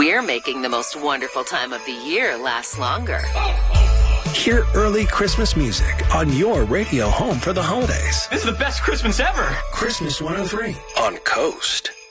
we're making the most wonderful time of the year last longer. Hear early Christmas music on your radio home for the holidays. This is the best Christmas ever. Christmas 103 on Coast.